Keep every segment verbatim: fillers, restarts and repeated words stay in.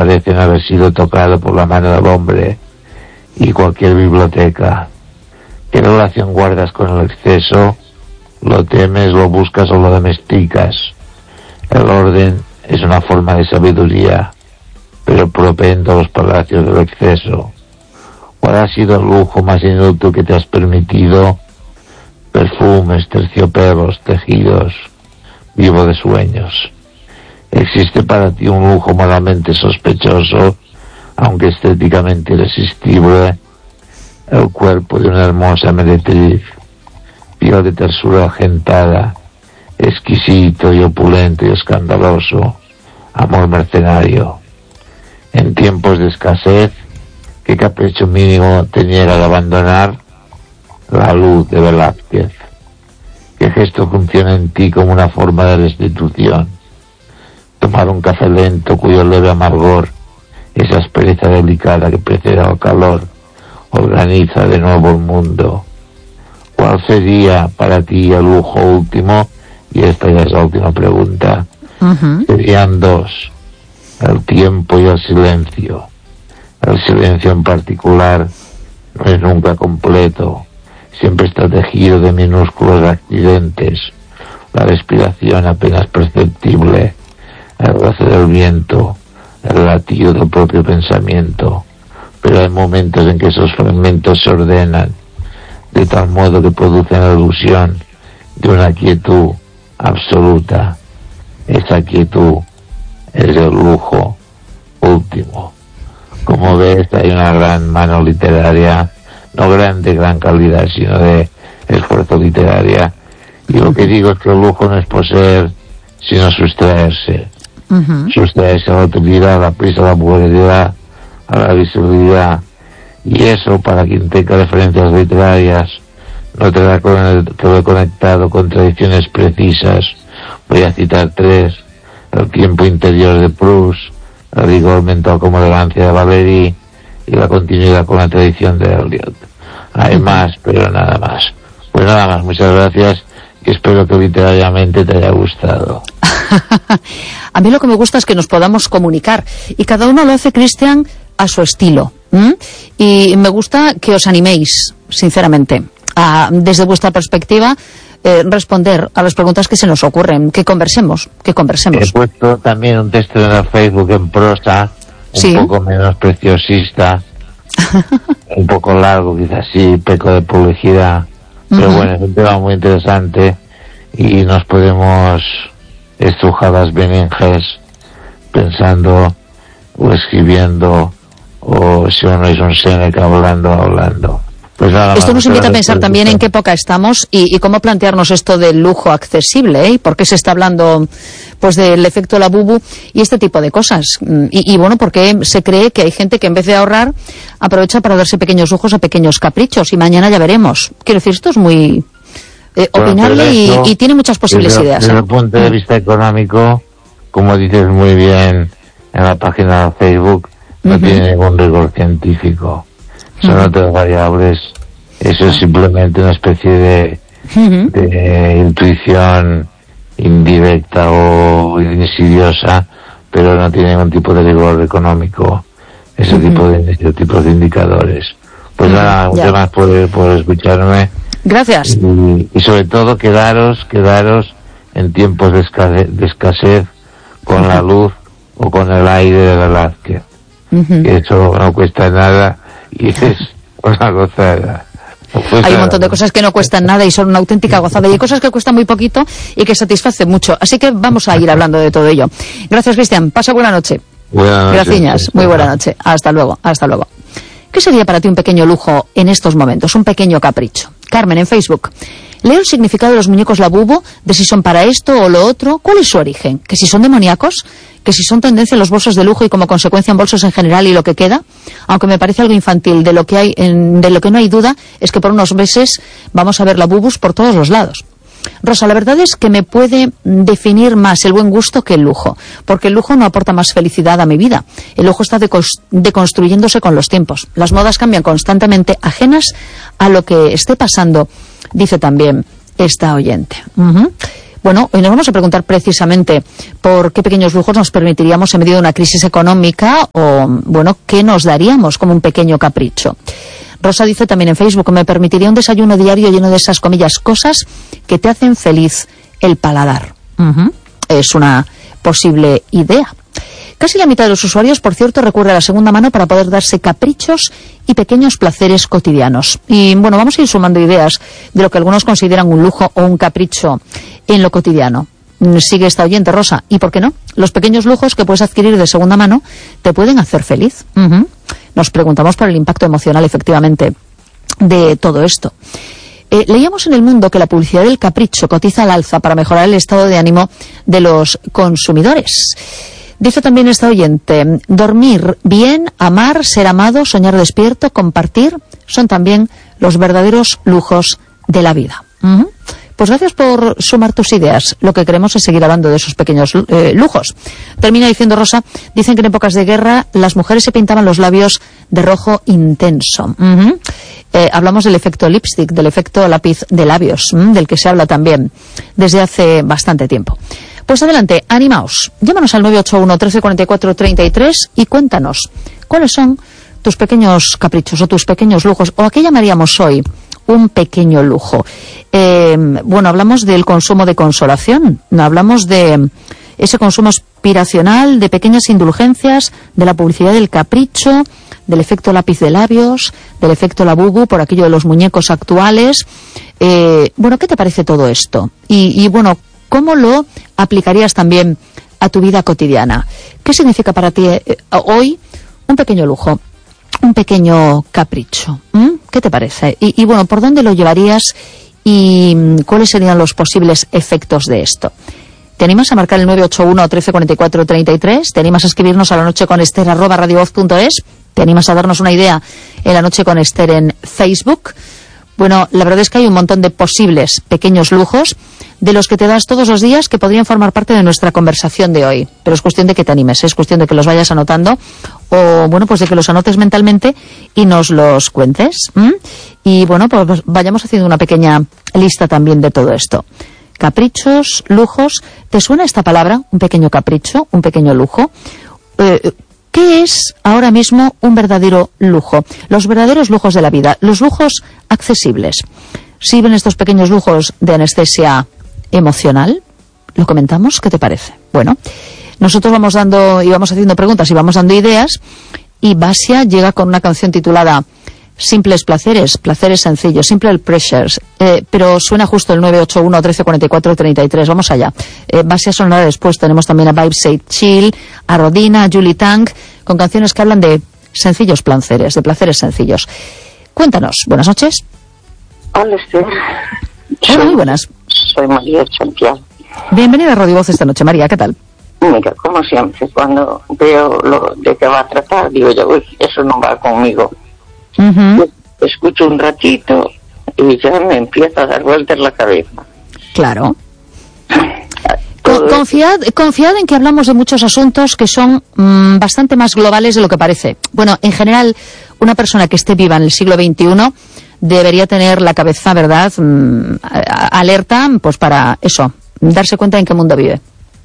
parecen haber sido tocados por la mano del hombre y cualquier biblioteca. ¿Qué relación guardas con el exceso? ¿Lo temes, lo buscas o lo domesticas? El orden es una forma de sabiduría, pero propende a los palacios del exceso. ¿Cuál ha sido el lujo más inútil que te has permitido? Perfumes, terciopelos, tejidos, vivo de sueños. ¿Existe para ti un lujo moralmente sospechoso, aunque estéticamente irresistible? El cuerpo de una hermosa meretriz, piel de tersura agentada, exquisito y opulento y escandaloso, amor mercenario. En tiempos de escasez, ¿qué capricho mínimo te niega de abandonar? La luz de Velázquez. ¿Qué gesto funciona en ti como una forma de restitución? Tomar un café lento cuyo leve amargor, esa aspereza delicada que precede al calor, organiza de nuevo el mundo. ¿Cuál sería para ti el lujo último? Y esta ya es la última pregunta. Uh-huh. Serían dos: el tiempo y el silencio. El silencio en particular no es nunca completo, siempre está tejido de minúsculos accidentes, la respiración apenas perceptible, el roce del viento, el latido del propio pensamiento, pero hay momentos en que esos fragmentos se ordenan de tal modo que producen la ilusión de una quietud absoluta. Esa quietud es el lujo último. Como ves, hay una gran mano literaria, no gran de gran calidad, sino de esfuerzo literaria. Y lo que digo es que el lujo no es poseer, sino sustraerse. Uh-huh. Sustraerse a la utilidad, a la prisa, a la popularidad, a la visibilidad. Y eso, para quien tenga referencias literarias, no tendrá que ver conectado con tradiciones precisas. Voy a citar tres: el tiempo interior de Proust, el rigor mental como elegancia de Valéry y la continuidad con la tradición de Eliot. Hay más, pero nada más. Pues nada más, muchas gracias y espero que literariamente te haya gustado. A mí lo que me gusta es que nos podamos comunicar y cada uno lo hace, Cristian, a su estilo. ¿Mm? Y me gusta que os animéis, sinceramente, a, desde vuestra perspectiva, eh, responder a las preguntas que se nos ocurren, que conversemos, que conversemos. He puesto también un texto en el Facebook en prosa, un ¿Sí? poco menos preciosista, un poco largo, quizás sí, peco de publicidad, pero uh-huh. bueno, es un tema muy interesante y nos podemos estrujar las meninges pensando o escribiendo, o si uno es un Séneca hablando, hablando. Pues nada, esto nos invita a pensar también en qué época estamos y, y cómo plantearnos esto del lujo accesible, ¿eh? ¿Por qué se está hablando pues del efecto Labubu y este tipo de cosas? Y, y bueno, porque se cree que hay gente que en vez de ahorrar aprovecha para darse pequeños lujos o pequeños caprichos y mañana ya veremos. Quiero decir, esto es muy eh, opinable esto, y, y tiene muchas posibles desde, ideas. Desde ¿eh? el punto de vista económico, como dices muy bien en la página de Facebook, no uh-huh. tiene ningún rigor científico. Son uh-huh. otras variables. Eso es simplemente una especie de, uh-huh. de intuición indirecta o insidiosa, pero no tiene ningún tipo de rigor económico. Ese uh-huh. tipo de ese tipo de indicadores. Pues uh-huh. nada, muchas más por, por escucharme. Gracias. Y, y sobre todo quedaros, quedaros en tiempos de escasez, de escasez con uh-huh. la luz o con el aire de Velázquez. Uh-huh. Que eso no cuesta nada y es una gozada. Pues hay un montón de cosas que no cuestan nada y son una auténtica gozada, y hay cosas que cuestan muy poquito y que satisfacen mucho, así que vamos a ir hablando de todo ello. Gracias, Cristian, pasa buena noche. Buenas noches. Gracias, muy buena noche, hasta luego, hasta luego. ¿Qué sería para ti un pequeño lujo en estos momentos, un pequeño capricho? Carmen, en Facebook. Leo el significado de los muñecos Labubu, de si son para esto o lo otro. ¿Cuál es su origen? ¿Que si son demoníacos? ¿Que si son tendencia en los bolsos de lujo y como consecuencia en bolsos en general y lo que queda? Aunque me parece algo infantil, de lo que hay, en, de lo que no hay duda es que por unos meses vamos a ver Labubus por todos los lados. Rosa, la verdad es que me puede definir más el buen gusto que el lujo, porque el lujo no aporta más felicidad a mi vida. El lujo está deconstruyéndose con los tiempos. Las modas cambian constantemente, ajenas a lo que esté pasando, dice también esta oyente. Uh-huh. Bueno, hoy nos vamos a preguntar precisamente por qué pequeños lujos nos permitiríamos en medio de una crisis económica o, bueno, qué nos daríamos como un pequeño capricho. Rosa dice también en Facebook, me permitiría un desayuno diario lleno de esas, comillas, cosas que te hacen feliz el paladar. Uh-huh. Es una posible idea. Casi la mitad de los usuarios, por cierto, recurre a la segunda mano para poder darse caprichos y pequeños placeres cotidianos. Y bueno, vamos a ir sumando ideas de lo que algunos consideran un lujo o un capricho en lo cotidiano. Sigue esta oyente, Rosa. ¿Y por qué no? Los pequeños lujos que puedes adquirir de segunda mano te pueden hacer feliz. Uh-huh. Nos preguntamos por el impacto emocional, efectivamente, de todo esto. Eh, leíamos en El Mundo que la publicidad del capricho cotiza al alza para mejorar el estado de ánimo de los consumidores. Dice también esta oyente, dormir bien, amar, ser amado, soñar despierto, compartir, son también los verdaderos lujos de la vida. Uh-huh. Pues gracias por sumar tus ideas. Lo que queremos es seguir hablando de esos pequeños eh, lujos. Termina diciendo Rosa, dicen que en épocas de guerra las mujeres se pintaban los labios de rojo intenso. Uh-huh. Eh, hablamos del efecto lipstick, del efecto lápiz de labios, uh, del que se habla también desde hace bastante tiempo. Pues adelante, animaos. Llámanos al nueve ocho uno, trece cuarenta y cuatro, treinta y tres y cuéntanos cuáles son tus pequeños caprichos o tus pequeños lujos, o a qué llamaríamos hoy un pequeño lujo. Eh, bueno, hablamos del consumo de consolación, hablamos de ese consumo aspiracional, de pequeñas indulgencias, de la publicidad del capricho, del efecto lápiz de labios, del efecto labubu, por aquello de los muñecos actuales. Eh, bueno, ¿qué te parece todo esto? Y, y bueno, ¿cómo lo aplicarías también a tu vida cotidiana? ¿Qué significa para ti eh, hoy un pequeño lujo? Un pequeño capricho. ¿Mm? ¿Qué te parece? Y, y bueno, ¿por dónde lo llevarías y cuáles serían los posibles efectos de esto? ¿Te animas a marcar el nueve ocho uno, trece cuarenta y cuatro, treinta y tres? ¿Te animas a escribirnos a la noche con Ester arroba radiovoz punto es? ¿Te animas a darnos una idea en la noche con Ester en Facebook? Bueno, la verdad es que hay un montón de posibles pequeños lujos de los que te das todos los días que podrían formar parte de nuestra conversación de hoy. Pero es cuestión de que te animes, es cuestión de que los vayas anotando o, bueno, pues de que los anotes mentalmente y nos los cuentes. ¿Mm? Y, bueno, pues vayamos haciendo una pequeña lista también de todo esto. Caprichos, lujos. ¿Te suena esta palabra? Un pequeño capricho, un pequeño lujo. Eh, ¿Qué es ahora mismo un verdadero lujo? Los verdaderos lujos de la vida, los lujos accesibles. ¿Sirven estos pequeños lujos de anestesia emocional? ¿Lo comentamos? ¿Qué te parece? Bueno, nosotros vamos dando y vamos haciendo preguntas y vamos dando ideas, y Basia llega con una canción titulada Simples placeres, placeres sencillos, Simple Pleasures, eh, pero suena justo el nueve ocho uno, trece cuarenta y cuatro, treinta y tres. Vamos allá. Eh, Basia sonará después. Tenemos también a Vibes Say Chill, a Rodina, a Julie Tang, con canciones que hablan de sencillos placeres, de placeres sencillos. Cuéntanos. Buenas noches. Hola, Esther. Hola, muy buenas. Soy María Santiago. Bienvenida a Radio Voz esta noche, María. ¿Qué tal? Mira, como siempre, cuando veo lo de que va a tratar, digo yo, uy, eso no va conmigo. Uh-huh. Escucho un ratito y ya me empieza a dar vueltas la cabeza. Claro. Con, confiad, confiad en que hablamos de muchos asuntos que son mmm, bastante más globales de lo que parece. Bueno, en general, una persona que esté viva en el siglo veintiuno debería tener la cabeza, ¿verdad?, mmm, alerta, pues para eso, darse cuenta en qué mundo vive.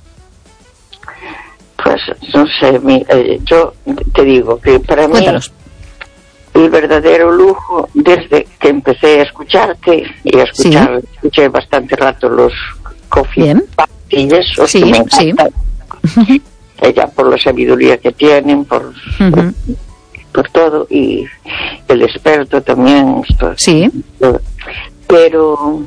Pues, no sé, mi, eh, yo te digo que para Cuéntanos. mí el verdadero lujo, desde que empecé a escucharte y a escuchar, sí. escuché bastante rato los coffee party, esos sí, que me encantan, sí. Ella por la sabiduría que tienen, por, uh-huh. por, por todo, y el experto también, esto, sí. todo. Pero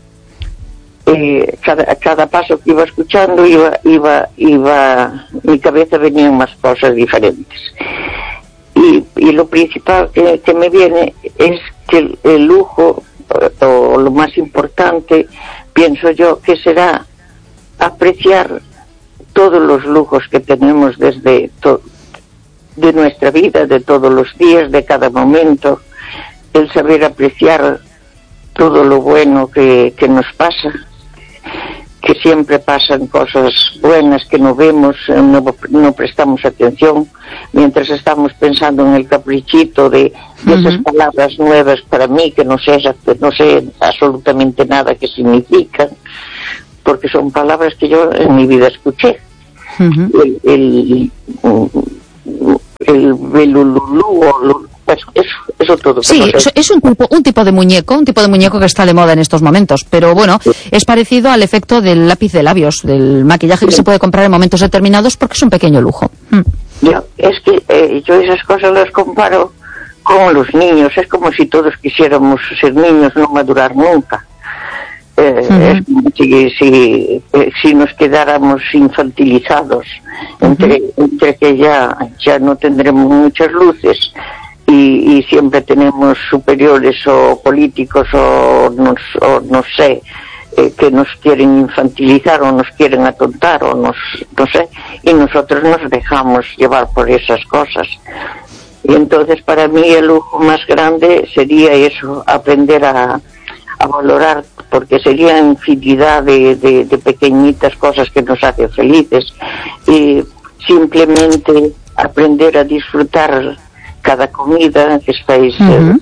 eh, cada, cada paso que iba escuchando iba, iba, iba, mi cabeza venían más cosas diferentes. Y, y lo principal que, que me viene es que el, el lujo, o, o lo más importante, pienso yo, que será apreciar todos los lujos que tenemos desde to, de nuestra vida, de todos los días, de cada momento, el saber apreciar todo lo bueno que, que nos pasa, que siempre pasan cosas buenas que no vemos, no, no prestamos atención, mientras estamos pensando en el caprichito de, de uh-huh. esas palabras nuevas para mí, que no sé, no sé absolutamente nada que significan, porque son palabras que yo en mi vida escuché. Uh-huh. El, el, el belululú, pues eso, eso todo. Sí, no sé. Es un tipo, un tipo de muñeco, un tipo de muñeco que está de moda en estos momentos, pero bueno, sí. Es parecido al efecto del lápiz de labios, del maquillaje sí. Que se puede comprar en momentos determinados porque es un pequeño lujo. Mm. Ya, es que eh, yo esas cosas las comparo con los niños, es como si todos quisiéramos ser niños, no madurar nunca. Eh, uh-huh. Es como si, si, eh, si nos quedáramos infantilizados, uh-huh. entre, entre que ya, ya no tendremos muchas luces y, y siempre tenemos superiores o políticos o, nos, o no sé, eh, que nos quieren infantilizar o nos quieren atontar o nos, no sé, y nosotros nos dejamos llevar por esas cosas. Y entonces para mí el lujo más grande sería eso, aprender a, a valorar, porque sería infinidad de, de, de pequeñitas cosas que nos hacen felices, y simplemente aprender a disfrutar cada comida que estáis, uh-huh.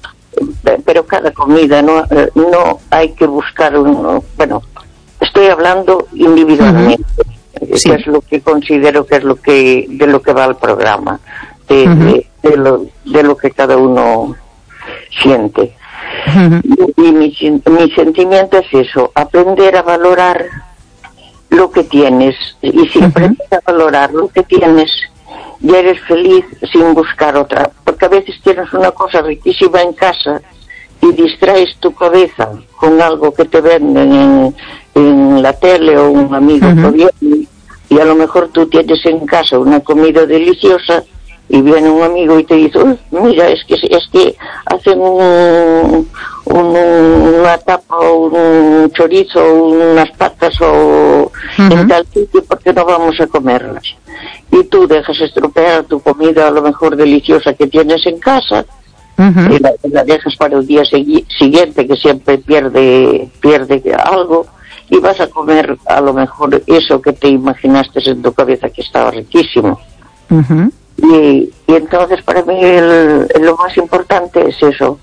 eh, pero cada comida, no, eh, no hay que buscar un, bueno, estoy hablando individualmente, uh-huh. Sí. Que es lo que considero que es lo que, de lo que va el programa. De, uh-huh. de, de, lo, de lo que cada uno siente. Uh-huh. Y, y mi, mi sentimiento es eso, aprender a valorar lo que tienes, y si uh-huh. aprendes a valorar lo que tienes, ya eres feliz sin buscar otra, porque a veces tienes una cosa riquísima en casa y distraes tu cabeza con algo que te venden en, en la tele o un amigo uh-huh. que viene, y a lo mejor tú tienes en casa una comida deliciosa y viene un amigo y te dice, uy, mira, es que es que hacen un, un, una tapa, un chorizo, unas patas o uh-huh. en tal sitio, porque no vamos a comerlas. Y tú dejas estropear tu comida a lo mejor deliciosa que tienes en casa uh-huh. y la, la dejas para el día segui- siguiente, que siempre pierde, pierde algo, y vas a comer a lo mejor eso que te imaginaste en tu cabeza que estaba riquísimo. Uh-huh. Y, y entonces para mí el, lo más importante es eso,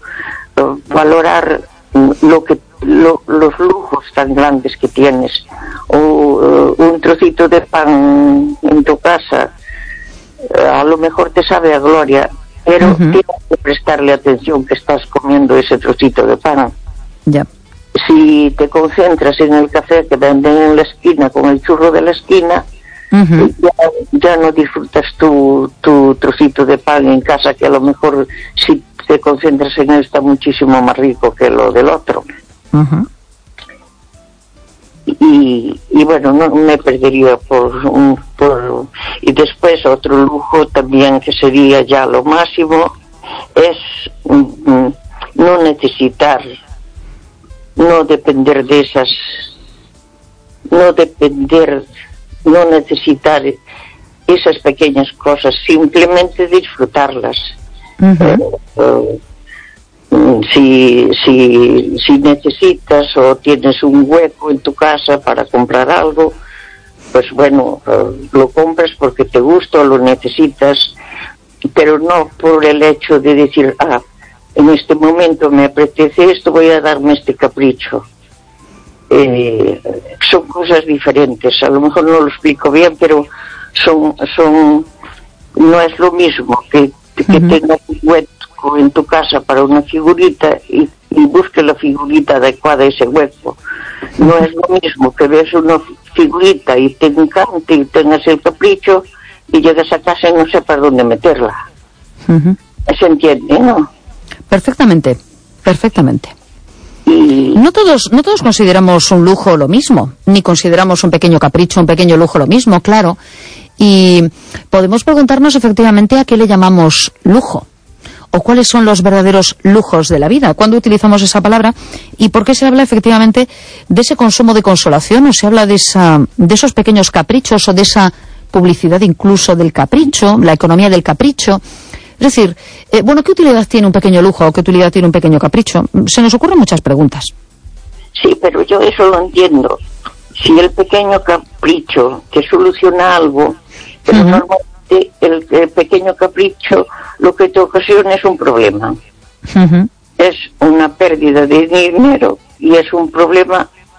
valorar lo que lo, los lujos tan grandes que tienes, o uh, un trocito de pan en tu casa, uh, a lo mejor te sabe a gloria, pero uh-huh. tienes que prestarle atención que estás comiendo ese trocito de pan. Ya. Si te concentras en el café que venden en la esquina con el churro de la esquina, Uh-huh. Ya, ya no disfrutas tu, tu trocito de pan en casa, que a lo mejor si te concentras en él está muchísimo más rico que lo del otro. Uh-huh. Y, y bueno, no me perdería por, un, por... Y después otro lujo también que sería ya lo máximo es mm, no necesitar, no depender de esas, no depender no necesitar esas pequeñas cosas, simplemente disfrutarlas. Uh-huh. Uh, uh, si, si, si necesitas o tienes un hueco en tu casa para comprar algo, pues bueno, uh, lo compras porque te gusta o lo necesitas, pero no por el hecho de decir, ah, en este momento me apetece esto, voy a darme este capricho. Eh, son cosas diferentes, a lo mejor no lo explico bien, pero son son no es lo mismo que, que uh-huh. tengas un hueco en tu casa para una figurita y, y busques la figurita adecuada a ese hueco. No es lo mismo que veas una figurita y te encante y tengas el capricho y llegas a casa y no sepas dónde meterla. Uh-huh. ¿Se entiende, no? Perfectamente, perfectamente. No todos, no todos consideramos un lujo lo mismo, ni consideramos un pequeño capricho, un pequeño lujo lo mismo, claro. Y podemos preguntarnos efectivamente a qué le llamamos lujo, o cuáles son los verdaderos lujos de la vida, cuándo utilizamos esa palabra y por qué se habla efectivamente de ese consumo de consolación, o se habla de esa, de esos pequeños caprichos, o de esa publicidad incluso del capricho, la economía del capricho. Es decir, eh, bueno, ¿qué utilidad tiene un pequeño lujo o qué utilidad tiene un pequeño capricho? Se nos ocurren muchas preguntas. Sí, pero yo eso lo entiendo. Si el pequeño capricho te soluciona algo, pero uh-huh. normalmente el, el pequeño capricho lo que te ocasiona es un problema. Uh-huh. Es una pérdida de dinero y es un problema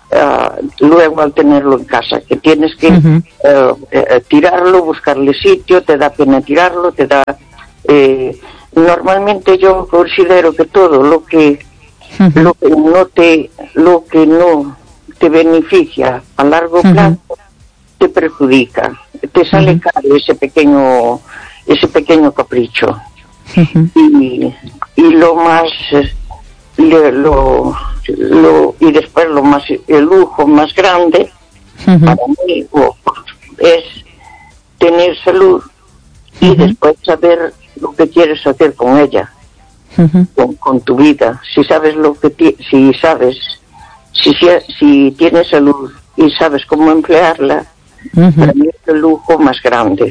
uh, luego al tenerlo en casa, que tienes que uh-huh. uh, uh, tirarlo, buscarle sitio, te da pena tirarlo, te da... Eh, normalmente yo considero que todo lo que uh-huh. lo que no te lo que no te beneficia a largo plazo uh-huh. te perjudica, te sale uh-huh. caro ese pequeño ese pequeño capricho. Uh-huh. y, y lo más lo, lo, lo y después lo más el lujo más grande uh-huh. para mí oh, es tener salud y uh-huh. después saber lo que quieres hacer con ella, uh-huh. con, con tu vida. Si sabes lo que ti, si sabes si, si si tienes salud y sabes cómo emplearla, uh-huh. para mí es el lujo más grande.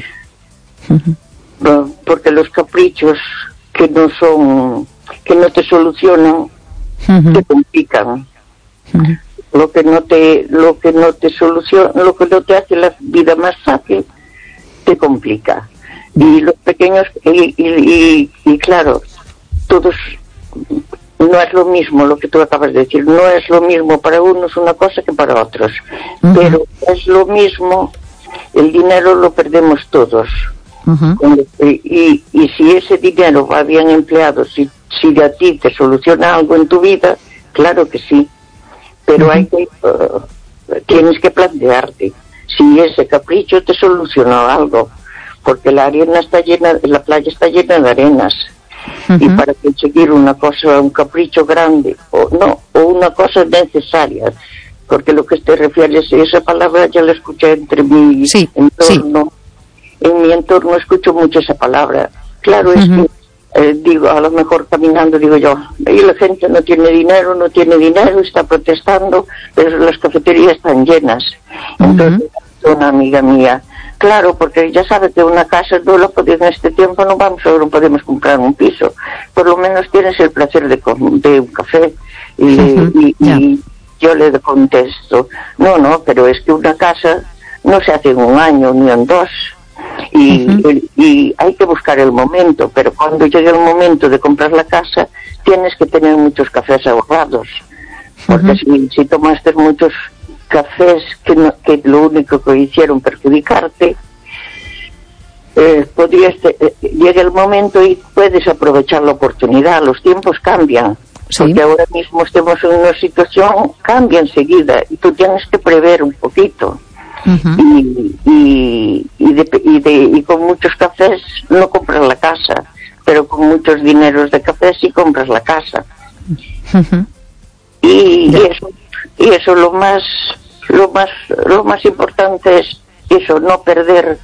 Uh-huh. Porque los caprichos que no son, que no te solucionan, uh-huh. te complican. Uh-huh. Lo que no te, lo que no te soluciona, lo que no te hace la vida más fácil, te complica. Y los pequeños, y, y, y, y claro, todos, no es lo mismo lo que tú acabas de decir, no es lo mismo para unos una cosa que para otros, uh-huh. pero es lo mismo, el dinero lo perdemos todos. Uh-huh. Y, y si ese dinero va bien empleado, si, si a ti te soluciona algo en tu vida, claro que sí, pero uh-huh. hay que, uh, tienes que plantearte si ese capricho te solucionó algo, porque la arena está llena, la playa está llena de arenas, uh-huh. y para conseguir una cosa, un capricho grande, o no, o una cosa necesaria, porque lo que te refieres, esa palabra ya la escuché entre mi sí, entorno, sí. en mi entorno escucho mucho esa palabra, claro, uh-huh. es que, eh, digo, a lo mejor caminando digo yo, y la gente no tiene dinero, no tiene dinero, está protestando, pero las cafeterías están llenas, uh-huh. entonces, una amiga mía, claro, porque ya sabe que una casa no lo podemos, en este tiempo no vamos, no podemos comprar un piso. Por lo menos tienes el placer de, de un café. Y, uh-huh. y, yeah. y yo le contesto, no, no, pero es que una casa no se hace en un año ni en dos. Y, uh-huh. el, y hay que buscar el momento, pero cuando llegue el momento de comprar la casa, tienes que tener muchos cafés ahorrados. Porque uh-huh. si, si tomaste muchos cafés que, no, que lo único que hicieron perjudicarte, eh, podrías te, eh, llega el momento y puedes aprovechar la oportunidad. Los tiempos cambian, sí. porque ahora mismo estamos en una situación, cambia enseguida y tú tienes que prever un poquito. Uh-huh. y, y, y, de, y, de, y con muchos cafés no compras la casa, pero con muchos dineros de café sí compras la casa. Uh-huh. y, yeah. y eso y eso lo más lo más lo más importante es eso, no perder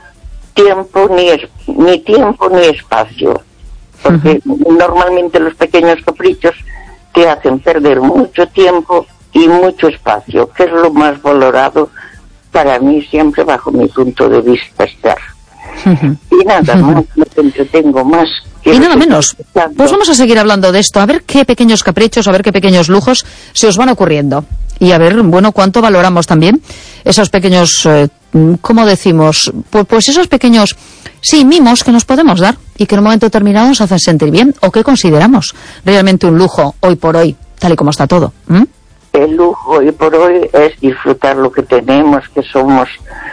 tiempo ni es, ni tiempo ni espacio, porque uh-huh. normalmente los pequeños caprichos te hacen perder mucho tiempo y mucho espacio, que es lo más valorado para mí siempre bajo mi punto de vista, Esther. Uh-huh. Y nada uh-huh. más, no te entretengo más. Y nada menos, pues vamos a seguir hablando de esto, a ver qué pequeños caprichos, a ver qué pequeños lujos se os van ocurriendo. Y a ver, bueno, cuánto valoramos también esos pequeños, eh, ¿cómo decimos? Pues, pues esos pequeños, sí, mimos que nos podemos dar y que en un momento determinado nos hacen sentir bien, o que consideramos realmente un lujo hoy por hoy, tal y como está todo. ¿Mm? El lujo hoy por hoy es disfrutar lo que tenemos, que somos,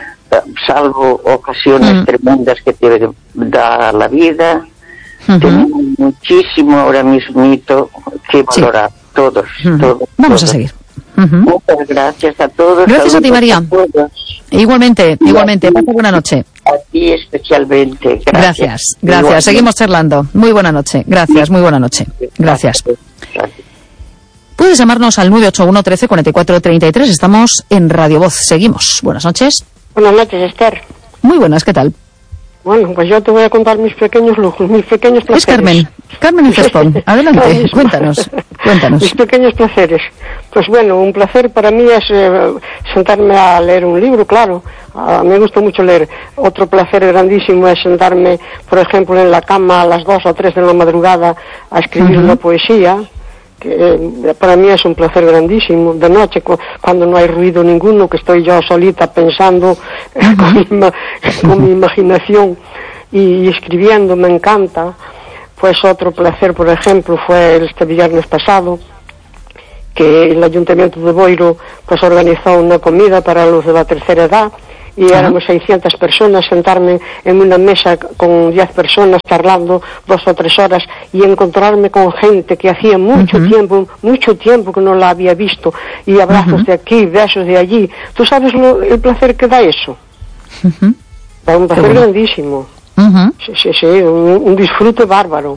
salvo ocasiones mm. tremendas que te da la vida. Uh-huh. Tenemos muchísimo ahora mismito que valorar, sí. todos, uh-huh. todos. Vamos todos. a seguir. Uh-huh. Muchas gracias a todos. Gracias a ti, María. A igualmente, y igualmente. Pasa buena noche. A ti especialmente. Gracias. Gracias, gracias. Seguimos charlando. Muy buena noche. Gracias, muy buena noche. Gracias. Gracias. Puedes llamarnos al nueve ocho uno, trece, cuarenta y cuatro, treinta y tres. Estamos en Radio Voz. Seguimos. Buenas noches. Buenas noches, Esther. Muy buenas, ¿qué tal? Bueno, pues yo te voy a contar mis pequeños lujos, mis pequeños placeres. Es Carmen, Carmen y Cespón. Adelante, cuéntanos, cuéntanos. Mis pequeños placeres. Pues bueno, un placer para mí es eh, sentarme a leer un libro, claro. A mí me gusta mucho leer. Otro placer grandísimo es sentarme, por ejemplo, en la cama a las dos o tres de la madrugada a escribir uh-huh. una poesía. Que eh, para mí es un placer grandísimo, de noche cu- cuando no hay ruido ninguno, que estoy yo solita pensando eh, con, mi ima- con mi imaginación y, y escribiendo, me encanta. Pues otro placer, por ejemplo, fue este viernes pasado, que el Ayuntamiento de Boiro pues organizó una comida para los de la tercera edad, y uh-huh. éramos seiscientas personas, sentarme en una mesa con diez personas charlando dos o tres horas y encontrarme con gente que hacía mucho uh-huh. tiempo, mucho tiempo que no la había visto, y abrazos uh-huh. de aquí, besos de allí. ¿Tú sabes lo, el placer que da eso? Uh-huh. Da un placer bueno. grandísimo. Uh-huh. Sí, sí, sí, un, un disfrute bárbaro.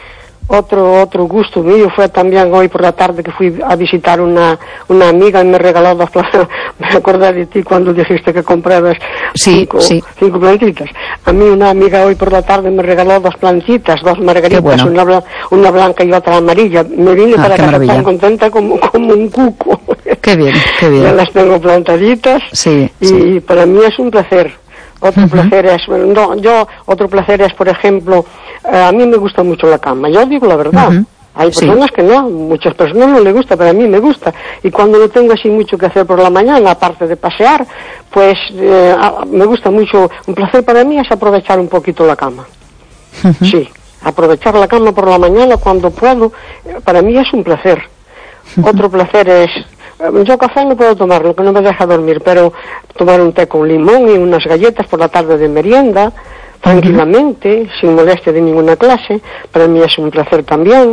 Otro otro gusto mío fue también hoy por la tarde que fui a visitar una una amiga y me regaló dos plantas. Me acordé de ti cuando dijiste que comprabas sí, cinco, sí. cinco plantitas. A mí una amiga hoy por la tarde me regaló dos plantitas, dos margaritas, bueno. una, blan, una blanca y otra amarilla. Me vine ah, para casa tan contenta como, como un cuco. Qué bien, qué bien. Ya las tengo plantaditas sí, y sí. para mí es un placer. Otro uh-huh. placer es, no, yo, otro placer es, por ejemplo, eh, a mí me gusta mucho la cama, yo digo la verdad. Uh-huh. Hay personas sí. que no, muchas personas no les gusta, pero a mí me gusta. Y cuando no tengo así mucho que hacer por la mañana, aparte de pasear, pues eh, me gusta mucho. Un placer para mí es aprovechar un poquito la cama. Uh-huh. Sí, aprovechar la cama por la mañana cuando puedo, para mí es un placer. Uh-huh. Otro placer es, yo café no puedo tomar, lo que no me deja dormir, pero tomar un té con limón y unas galletas por la tarde de merienda, tranquilamente, uh-huh. sin molestia de ninguna clase, para mí es un placer también.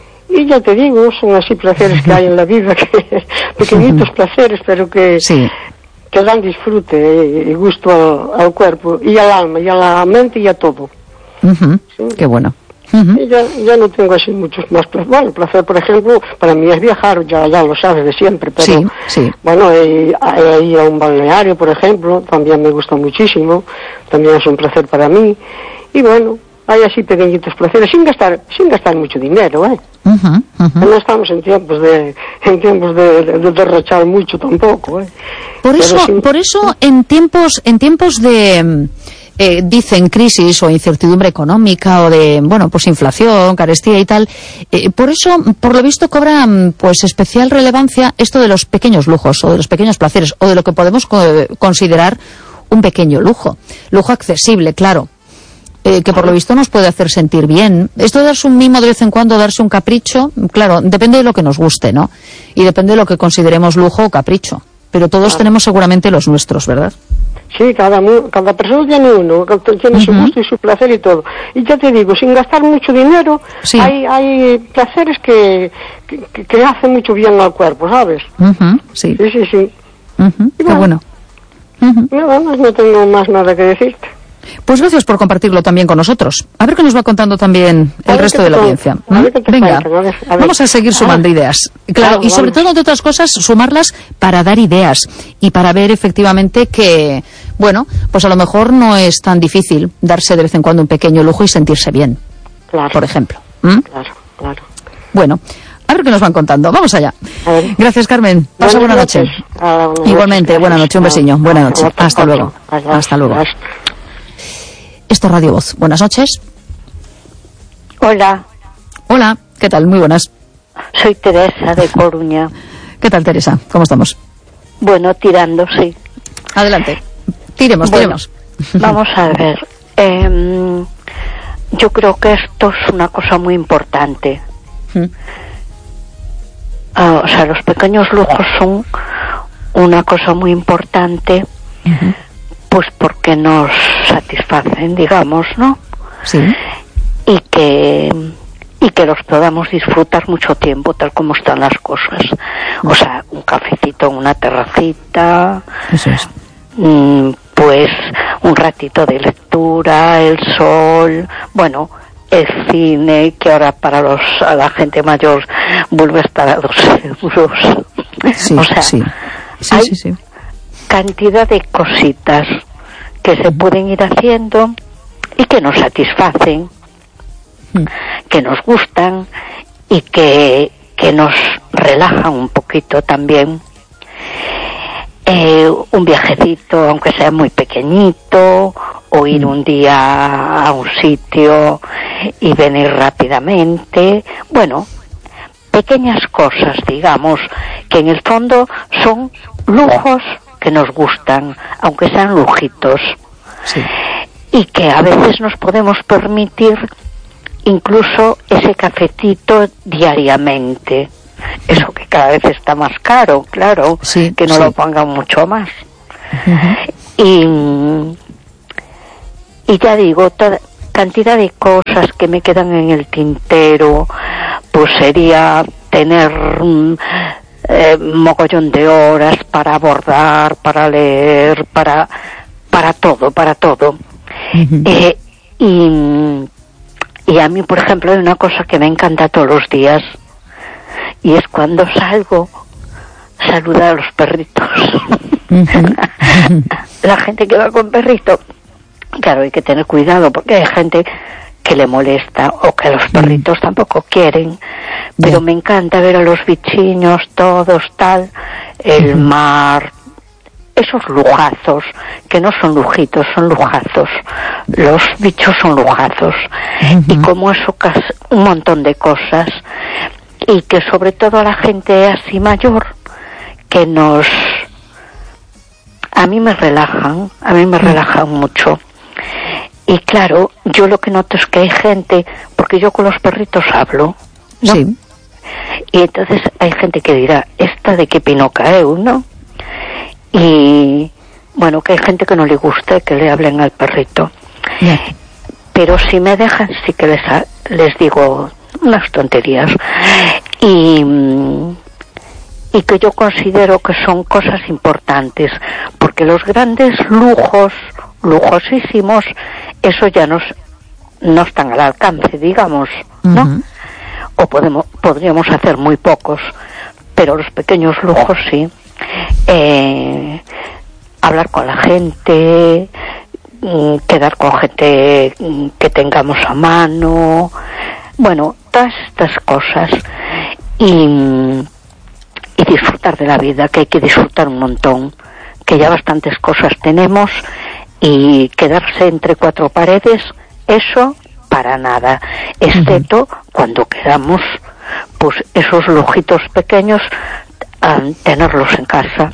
Y ya te digo, son así placeres que hay en la vida, que pequeñitos uh-huh. placeres, pero que, sí. que dan disfrute y gusto al, al cuerpo, y al alma, y a la mente, y a todo. Uh-huh. ¿Sí? Qué bueno. Uh-huh. Y ya, ya no tengo así muchos más placeres. Bueno, el placer, por ejemplo, para mí es viajar, ya, ya lo sabes de siempre, pero sí, sí. bueno, ir a un balneario, por ejemplo, también me gusta muchísimo, también es un placer para mí. Y bueno, hay así pequeñitos placeres, sin gastar, sin gastar mucho dinero, ¿eh? Uh-huh, uh-huh. No estamos en tiempos de, en tiempos de, de, de derrochar mucho tampoco, ¿eh? Por eso, sin... por eso en tiempos, en tiempos de Eh, dicen crisis o incertidumbre económica o de, bueno, pues inflación, carestía y tal, eh, por eso, por lo visto, cobra pues especial relevancia esto de los pequeños lujos o de los pequeños placeres o de lo que podemos co- considerar un pequeño lujo, lujo accesible, claro, eh, que por lo visto nos puede hacer sentir bien. Esto de darse un mimo de vez en cuando, darse un capricho, claro, depende de lo que nos guste, ¿no? Y depende de lo que consideremos lujo o capricho, pero todos tenemos seguramente los nuestros, ¿verdad? Sí, cada, cada persona tiene uno, tiene uh-huh. su gusto y su placer y todo. Y ya te digo, sin gastar mucho dinero, sí. hay, hay placeres que, que, que hacen mucho bien al cuerpo, ¿sabes? Uh-huh. Sí. Sí, sí, sí. Uh-huh. Qué bueno. bueno. Uh-huh. Nada más, no tengo más nada que decirte. Pues gracias por compartirlo también con nosotros. A ver qué nos va contando también el resto de la audiencia. ¿Mm? Venga, a ver, a ver. Vamos a seguir sumando ideas. Claro, y sobre todo, entre otras cosas, sumarlas para dar ideas y para ver efectivamente que, bueno, pues a lo mejor no es tan difícil darse de vez en cuando un pequeño lujo y sentirse bien, claro. por ejemplo. ¿Mm? Claro, claro. Bueno, a ver qué nos van contando. Vamos allá. Gracias, Carmen. Pasa buena noche. Ah, buena Igualmente, noche. buena noche, un besiño. Buena noche. Hasta luego. Hasta luego. Esto es Radio Voz. Buenas noches. Hola. Hola, ¿qué tal? Muy buenas. Soy Teresa de Coruña. ¿Qué tal, Teresa? ¿Cómo estamos? Bueno, tirando, sí. Adelante. Tiremos, bueno, tiremos. Vamos a ver. Eh, yo creo que esto es una cosa muy importante. ¿Mm? Uh, o sea, los pequeños lujos son una cosa muy importante. Uh-huh. Pues porque nos satisfacen, digamos, ¿no? Sí. Y que y que los podamos disfrutar mucho tiempo, tal como están las cosas. O sea, un cafecito en una terracita. Eso es. Mmm, pues un ratito de lectura, el sol, bueno, el cine, que ahora para los a la gente mayor vuelve a estar a dos euros. Sí, o sea, sí. Sí, hay, sí, sí. cantidad de cositas que se pueden ir haciendo y que nos satisfacen, mm. que nos gustan y que, que nos relajan un poquito también. Eh, un viajecito, aunque sea muy pequeñito, o ir mm. un día a un sitio y venir rápidamente. Bueno, pequeñas cosas, digamos, que en el fondo son lujos que nos gustan, aunque sean lujitos, sí. y que a veces nos podemos permitir incluso ese cafetito diariamente. Eso que cada vez está más caro, claro, sí, que no sí. lo pongan mucho más. Uh-huh. Y, y ya digo, toda cantidad de cosas que me quedan en el tintero, pues sería tener eh, mogollón de horas para bordar, para leer, para, para todo, para todo. Uh-huh. Eh, y, y a mí, por ejemplo, hay una cosa que me encanta todos los días, y es cuando salgo, saludar a los perritos. Uh-huh. La gente que va con perrito, claro, hay que tener cuidado porque hay gente que le molesta o que los perritos tampoco quieren, pero me encanta ver a los bichiños todos tal, el mar, esos lujazos, que no son lujitos, son lujazos, los bichos son lujazos, uh-huh. Y como eso, un montón de cosas, y que sobre todo a la gente así mayor, que nos, a mí me relajan, a mí me relajan mucho. Y claro, yo lo que noto es que hay gente, porque yo con los perritos hablo, ¿no? Sí. Y entonces hay gente que dirá, ¿esta de qué pino caeu, no? Y bueno, que hay gente que no le gusta que le hablen al perrito. Yeah. Pero si me dejan, sí que les, les digo unas tonterías. Y, y que yo considero que son cosas importantes, porque los grandes lujos, lujosísimos, eso ya nos, no están al alcance, digamos, ¿no? Uh-huh. O podemos, podríamos hacer muy pocos, pero los pequeños lujos sí. Eh, hablar con la gente, quedar con gente que tengamos a mano, bueno, todas estas cosas, y, y disfrutar de la vida, que hay que disfrutar un montón, que ya bastantes cosas tenemos, y quedarse entre cuatro paredes, eso para nada, excepto uh-huh. cuando quedamos, pues esos lujitos pequeños, a tenerlos en casa,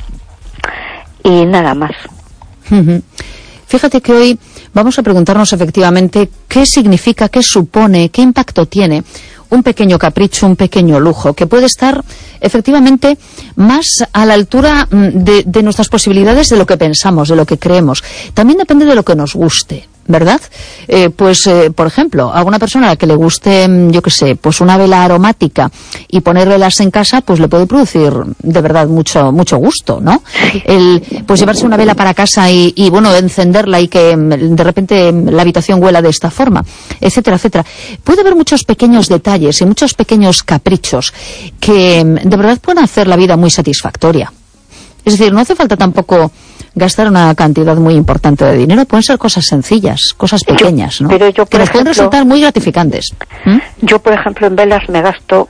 y nada más. Uh-huh. Fíjate que hoy vamos a preguntarnos efectivamente qué significa, qué supone, qué impacto tiene un pequeño capricho, un pequeño lujo, que puede estar efectivamente más a la altura de, de nuestras posibilidades de lo que pensamos, de lo que creemos. También depende de lo que nos guste, ¿verdad? Eh, pues, eh, por ejemplo, a una persona a la que le guste, yo qué sé, pues una vela aromática y poner velas en casa, pues le puede producir de verdad mucho mucho gusto, ¿no? El, pues llevarse una vela para casa y, y, bueno, encenderla y que de repente la habitación huela de esta forma, etcétera, etcétera. Puede haber muchos pequeños detalles y muchos pequeños caprichos que de verdad pueden hacer la vida muy satisfactoria. Es decir, no hace falta tampoco gastar una cantidad muy importante de dinero, pueden ser cosas sencillas, cosas pequeñas, yo, ¿no? Pero yo, que nos ejemplo, pueden resultar muy gratificantes. ¿Mm? Yo, por ejemplo, en velas me gasto